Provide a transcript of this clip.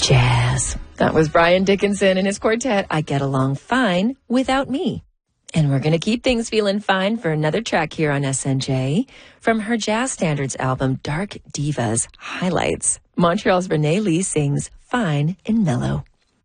Jazz. That was Brian Dickinson and his quartet, I Get Along Fine Without Me. And we're going to keep things feeling fine for another track here on SNJ. From her Jazz Standards album, Dark Divas Highlights, Montreal's Renee Lee sings Fine and Mellow.